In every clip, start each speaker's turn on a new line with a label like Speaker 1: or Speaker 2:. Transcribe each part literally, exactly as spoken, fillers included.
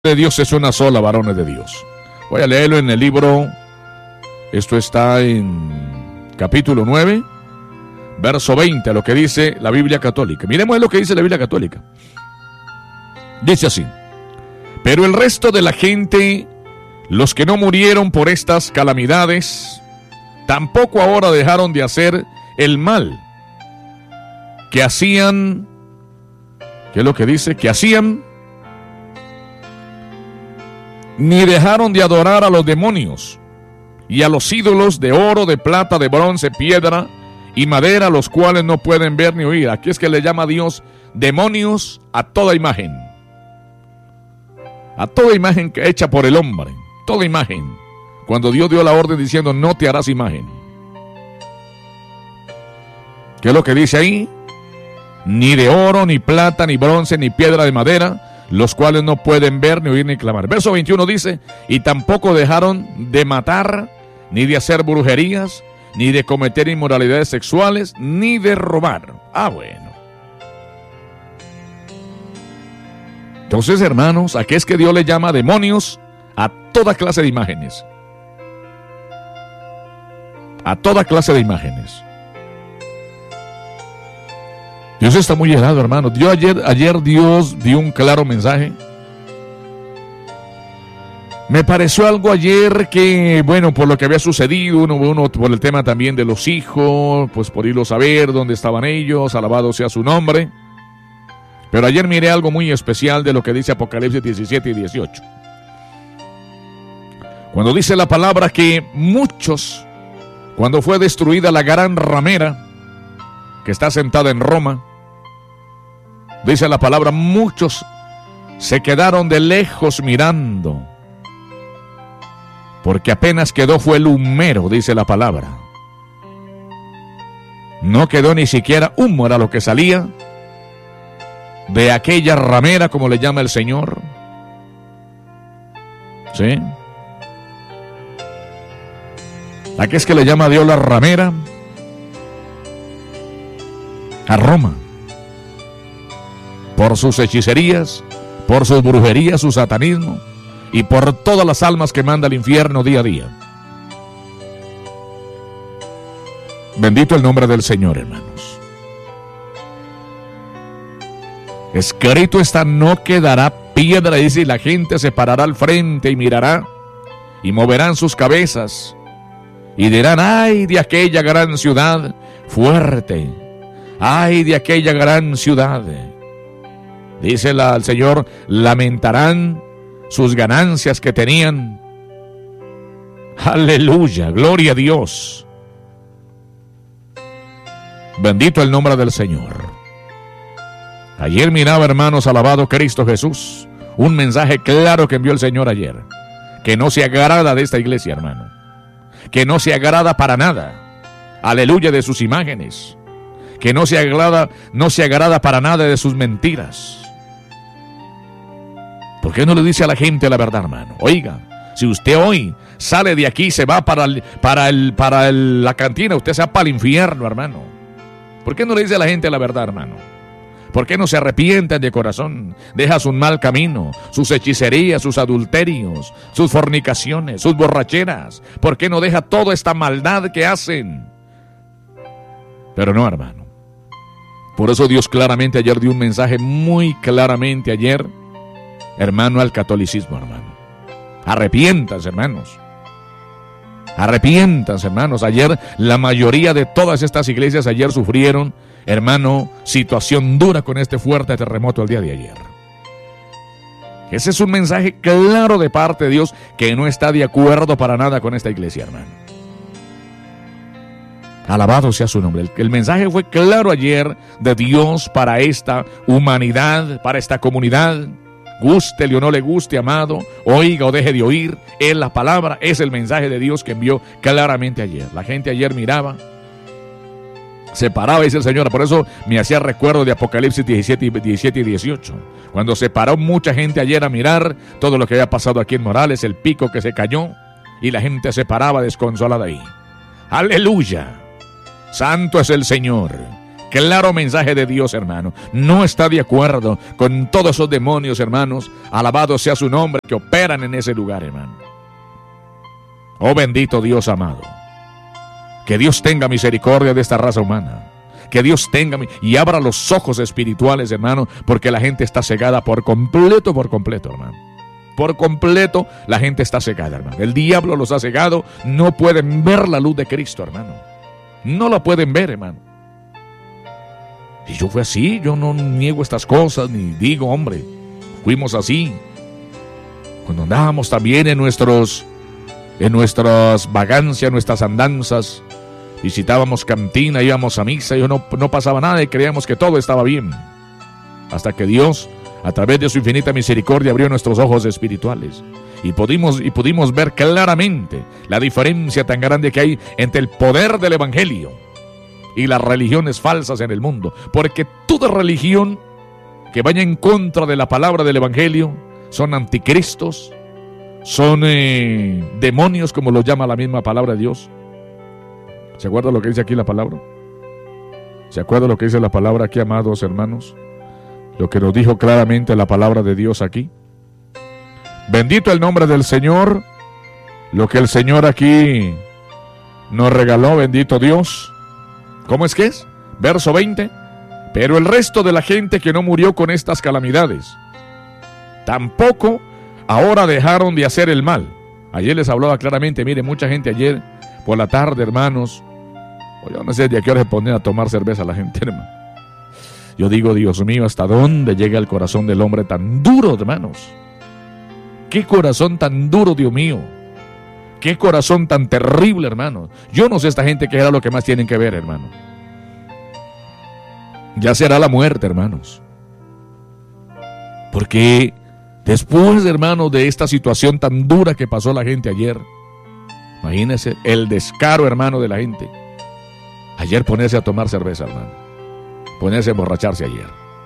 Speaker 1: de Dios es una sola, varones de Dios. Voy a leerlo en el libro, esto está en capítulo nueve, verso veinte, lo que dice la Biblia católica. Miremos lo que dice la Biblia católica. Dice así: pero el resto de la gente, los que no murieron por estas calamidades, tampoco ahora dejaron de hacer el mal que hacían, ¿qué es lo que dice? Que hacían, ni dejaron de adorar a los demonios y a los ídolos de oro, de plata, de bronce, piedra y madera, los cuales no pueden ver ni oír. Aquí es que le llama a Dios demonios a toda imagen, a toda imagen hecha por el hombre, toda imagen. Cuando Dios dio la orden diciendo no te harás imagen, ¿qué es lo que dice ahí? Ni de oro, ni plata, ni bronce, ni piedra de madera, los cuales no pueden ver, ni oír, ni clamar. Verso veintiuno dice: y tampoco dejaron de matar, ni de hacer brujerías, ni de cometer inmoralidades sexuales, ni de robar. Ah, bueno. Entonces, hermanos, aquí es que Dios le llama demonios a toda clase de imágenes. A toda clase de imágenes. Dios está muy helado, hermano. Dios ayer, ayer Dios dio un claro mensaje. Me pareció algo ayer que, bueno, por lo que había sucedido, uno, uno por el tema también de los hijos, pues por irlo a saber dónde estaban ellos, alabado sea su nombre. Pero ayer miré algo muy especial de lo que dice Apocalipsis diecisiete y dieciocho. Cuando dice la palabra que muchos, cuando fue destruida la gran ramera que está sentada en Roma, dice la palabra, muchos se quedaron de lejos mirando, porque apenas quedó fue el humero, dice la palabra. No quedó ni siquiera humo, era lo que salía de aquella ramera, como le llama el Señor. ¿Sí? ¿A qué es que le llama a Dios la ramera? A Roma. Por sus hechicerías, por sus brujerías, su satanismo y por todas las almas que manda al infierno día a día. Bendito el nombre del Señor, hermanos. Escrito está: no quedará piedra, dice, y la gente se parará al frente y mirará y moverán sus cabezas y dirán: ay de aquella gran ciudad fuerte, ay de aquella gran ciudad. Dice la, el Señor, lamentarán sus ganancias que tenían. Aleluya, gloria a Dios. Bendito el nombre del Señor. Ayer miraba, hermanos, alabado Cristo Jesús, un mensaje claro que envió el Señor ayer, que no se agrada de esta iglesia, hermano, que no se agrada para nada, aleluya, de sus imágenes, que no se agrada, no se agrada para nada de sus mentiras. ¿Por qué no le dice a la gente la verdad, hermano? Oiga, si usted hoy sale de aquí y se va para, el, para, el, para el, la cantina, usted se va para el infierno, hermano. ¿Por qué no le dice a la gente la verdad, hermano? ¿Por qué no se arrepienten de corazón? Deja su mal camino, sus hechicerías, sus adulterios, sus fornicaciones, sus borracheras. ¿Por qué no deja toda esta maldad que hacen? Pero no, hermano. Por eso Dios claramente ayer dio un mensaje muy claramente ayer, hermano, al catolicismo, hermano. Arrepiéntanse, hermanos. Arrepiéntanse, hermanos. Ayer la mayoría de todas estas iglesias ayer sufrieron, hermano, situación dura con este fuerte terremoto el día de ayer. Ese es un mensaje claro de parte de Dios, que no está de acuerdo para nada con esta iglesia, hermano. Alabado sea su nombre. El, el mensaje fue claro ayer de Dios para esta humanidad, para esta comunidad. Gústele o no le guste, amado, oiga o deje de oír, es la palabra, es el mensaje de Dios que envió claramente ayer. La gente ayer miraba, se paraba, dice el Señor. Por eso me hacía recuerdo de Apocalipsis diecisiete y dieciocho, cuando se paró mucha gente ayer a mirar todo lo que había pasado aquí en Morales, el pico que se cayó, y la gente se paraba desconsolada ahí. Aleluya, santo es el Señor, claro mensaje de Dios, hermano. No está de acuerdo con todos esos demonios, hermanos. Alabado sea su nombre, que operan en ese lugar, hermano. Oh bendito Dios amado. Que Dios tenga misericordia de esta raza humana. Que Dios tenga y abra los ojos espirituales, hermano, porque la gente está cegada por completo, por completo, hermano. Por completo la gente está cegada, hermano. El diablo los ha cegado, no pueden ver la luz de Cristo, hermano. No la pueden ver, hermano. Y yo fui así, yo no niego estas cosas, ni digo, hombre, fuimos así. Cuando andábamos también en nuestros, en nuestras vagancias, nuestras andanzas, visitábamos cantina, íbamos a misa, y no, no pasaba nada y creíamos que todo estaba bien. Hasta que Dios, a través de su infinita misericordia, abrió nuestros ojos espirituales. Y pudimos, y pudimos ver claramente la diferencia tan grande que hay entre el poder del evangelio y las religiones falsas en el mundo. Porque toda religión que vaya en contra de la palabra del evangelio son anticristos, son eh, demonios, como lo llama la misma palabra de Dios. ¿Se acuerda lo que dice aquí la palabra? ¿Se acuerda lo que dice la palabra aquí, amados hermanos? Lo que nos dijo claramente la palabra de Dios aquí. Bendito el nombre del Señor. Lo que el Señor aquí nos regaló, bendito Dios. ¿Cómo es que es? Verso veinte. Pero el resto de la gente que no murió con estas calamidades, tampoco ahora dejaron de hacer el mal. Ayer les hablaba claramente, mire, mucha gente ayer por la tarde, hermanos, yo no sé de a qué hora se ponen a tomar cerveza la gente, hermano. Yo digo, Dios mío, ¿hasta dónde llega el corazón del hombre tan duro, hermanos? ¿Qué corazón tan duro, Dios mío? ¿Qué corazón tan terrible, hermano? Yo no sé esta gente qué era lo que más tienen que ver, hermano. Ya será la muerte, hermanos. Porque después, hermanos, de esta situación tan dura que pasó la gente ayer, imagínense el descaro, hermano, de la gente. Ayer ponerse a tomar cerveza, hermano. Ponerse a emborracharse ayer.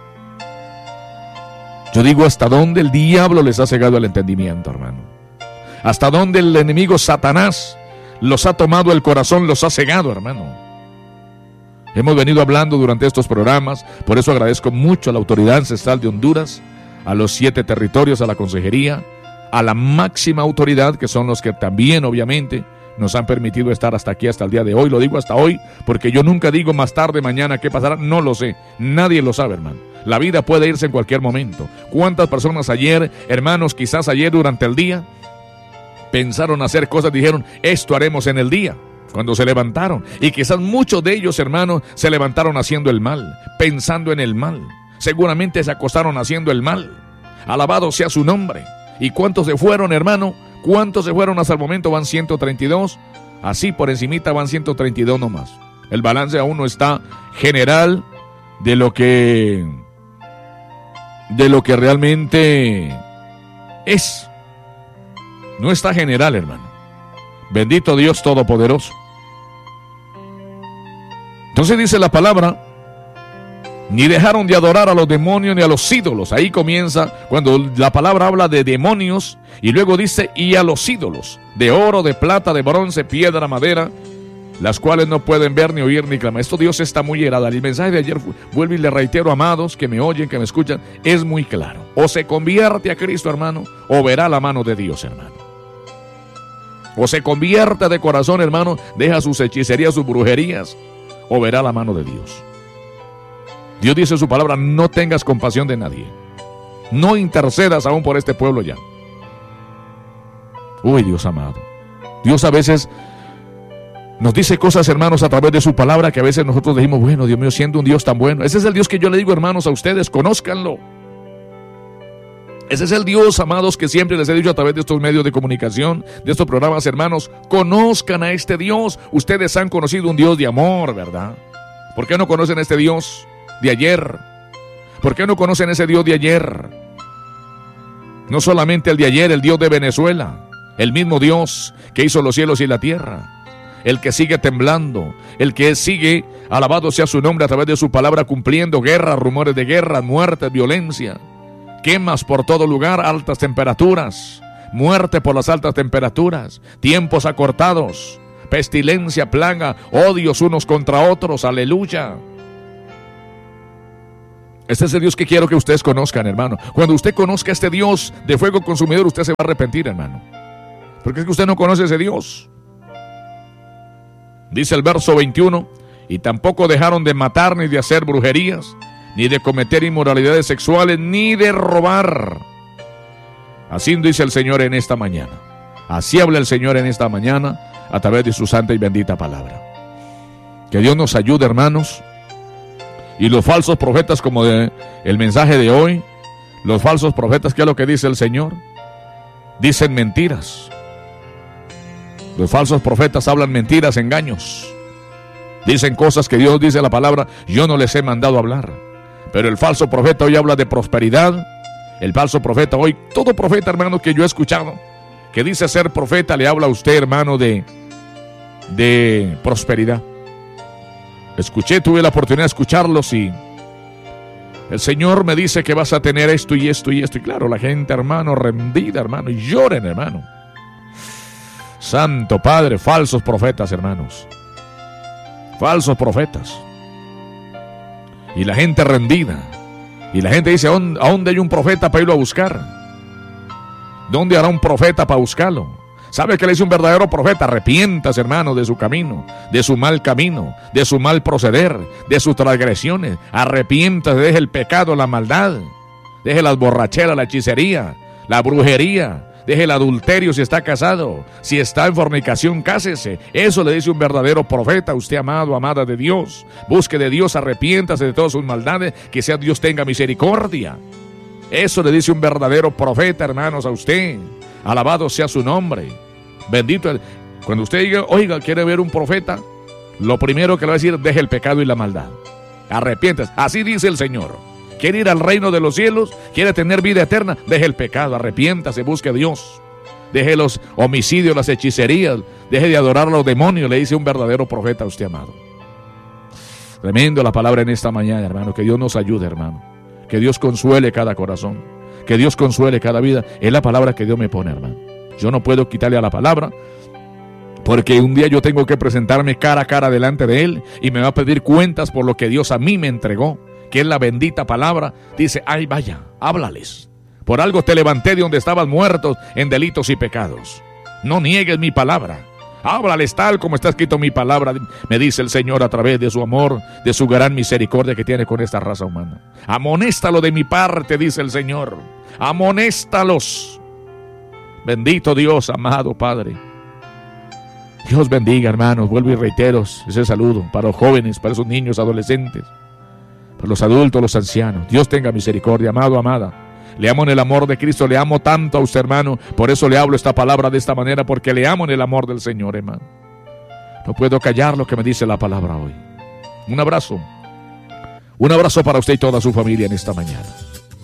Speaker 1: Yo digo, ¿hasta dónde el diablo les ha cegado el entendimiento, hermano? ¿Hasta dónde el enemigo Satanás los ha tomado el corazón, los ha cegado, hermano? Hemos venido hablando durante estos programas, por eso agradezco mucho a la autoridad ancestral de Honduras, a los siete territorios, a la consejería, a la máxima autoridad, que son los que también, obviamente, nos han permitido estar hasta aquí, hasta el día de hoy. Lo digo hasta hoy, porque yo nunca digo más tarde, mañana, qué pasará. No lo sé. Nadie lo sabe, hermano. La vida puede irse en cualquier momento. ¿Cuántas personas ayer, hermanos, quizás ayer durante el día, pensaron hacer cosas, dijeron, esto haremos en el día, cuando se levantaron? Y quizás muchos de ellos, hermanos, se levantaron haciendo el mal, pensando en el mal. Seguramente se acostaron haciendo el mal. Alabado sea su nombre. ¿Y cuántos se fueron, hermano? ¿Cuántos se fueron hasta el momento? Van ciento treinta y dos. Así por encimita van ciento treinta y dos nomás. El balance aún no está general de lo que de lo que realmente es. No está general, hermano. Bendito Dios Todopoderoso. Entonces dice la palabra, ni dejaron de adorar a los demonios ni a los ídolos. Ahí comienza cuando la palabra habla de demonios y luego dice y a los ídolos, de oro, de plata, de bronce, piedra, madera, las cuales no pueden ver, ni oír, ni clamar. Esto Dios está muy herada. El mensaje de ayer, vuelvo y le reitero, amados, que me oyen, que me escuchan, es muy claro. O se convierte a Cristo, hermano, o verá la mano de Dios, hermano. O se convierte de corazón, hermano, deja sus hechicerías, sus brujerías, o verá la mano de Dios. Dios dice en su palabra, no tengas compasión de nadie. No intercedas aún por este pueblo ya. Uy, Dios amado. Dios a veces nos dice cosas, hermanos, a través de su palabra, que a veces nosotros decimos, bueno, Dios mío, siendo un Dios tan bueno. Ese es el Dios que yo le digo, hermanos, a ustedes, conózcanlo. Ese es el Dios, amados, que siempre les he dicho a través de estos medios de comunicación, de estos programas, hermanos, conozcan a este Dios. Ustedes han conocido un Dios de amor, ¿verdad? ¿Por qué no conocen a este Dios de ayer? ¿Por qué no conocen ese Dios de ayer? No solamente el de ayer, el Dios de Venezuela, el mismo Dios que hizo los cielos y la tierra, el que sigue temblando, el que sigue, alabado sea su nombre, a través de su palabra, cumpliendo guerras, rumores de guerra, muerte, violencia, quemas por todo lugar, altas temperaturas, muerte por las altas temperaturas, tiempos acortados, pestilencia, plaga, odios unos contra otros, aleluya. Este es el Dios que quiero que ustedes conozcan, hermano. Cuando usted conozca a este Dios de fuego consumidor, usted se va a arrepentir, hermano. Porque es que usted no conoce a ese Dios. Dice el verso veintiuno, y tampoco dejaron de matar, ni de hacer brujerías, ni de cometer inmoralidades sexuales, ni de robar. Así dice el Señor en esta mañana. Así habla el Señor en esta mañana a través de su santa y bendita palabra. Que Dios nos ayude, hermanos. Y los falsos profetas, como de el mensaje de hoy, los falsos profetas, ¿qué es lo que dice el Señor? Dicen mentiras. Los falsos profetas hablan mentiras, engaños. Dicen cosas que Dios dice en la palabra, yo no les he mandado hablar. Pero el falso profeta hoy habla de prosperidad. El falso profeta hoy, todo profeta, hermano, que yo he escuchado, que dice ser profeta, le habla a usted, hermano, de, de prosperidad. Escuché, tuve la oportunidad de escucharlos y el Señor me dice que vas a tener esto y esto y esto. Y claro, la gente, hermano, rendida, hermano, y lloren, hermano. Santo Padre, falsos profetas, hermanos. Falsos profetas. Y la gente rendida. Y la gente dice, ¿a dónde hay un profeta para irlo a buscar? ¿Dónde hará un profeta para buscarlo? ¿Sabe qué le dice un verdadero profeta? Arrepiéntase, hermano, de su camino, de su mal camino, de su mal proceder, de sus transgresiones. Arrepiéntase, deje el pecado, la maldad, deje las borracheras, la hechicería, la brujería, deje el adulterio si está casado, si está en fornicación, cásese. Eso le dice un verdadero profeta. Usted, amado, amada de Dios, busque de Dios, arrepiéntase de todas sus maldades, que sea Dios tenga misericordia. Eso le dice un verdadero profeta, hermanos, a usted. Alabado sea su nombre. Bendito. Cuando usted diga, oiga, quiere ver un profeta, lo primero que le va a decir, deje el pecado y la maldad. Arrepiéntase. Así dice el Señor. Quiere ir al reino de los cielos, quiere tener vida eterna, deje el pecado, arrepiéntase, busque a Dios. Deje los homicidios, las hechicerías, deje de adorar a los demonios, le dice un verdadero profeta a usted, amado. Tremendo la palabra en esta mañana, hermano. Que Dios nos ayude, hermano. Que Dios consuele cada corazón. Que Dios consuele cada vida. Es la palabra que Dios me pone, hermano. Yo no puedo quitarle a la palabra, porque un día yo tengo que presentarme cara a cara delante de Él y me va a pedir cuentas por lo que Dios a mí me entregó, que es la bendita palabra. Dice, ay, vaya, háblales. Por algo te levanté de donde estabas muertos en delitos y pecados. No niegues mi palabra. Háblales tal como está escrito mi palabra, me dice el Señor a través de su amor, de su gran misericordia que tiene con esta raza humana. Amonéstalo de mi parte, dice el Señor. Amonéstalos. Bendito Dios, amado Padre. Dios bendiga, hermanos. Vuelvo y reitero ese saludo para los jóvenes, para esos niños, adolescentes, para los adultos, los ancianos. Dios tenga misericordia, amado, amada. Le amo en el amor de Cristo, le amo tanto a usted, hermano. Por eso le hablo esta palabra de esta manera, porque le amo en el amor del Señor, hermano. No puedo callar lo que me dice la palabra hoy. Un abrazo. Un abrazo para usted y toda su familia en esta mañana.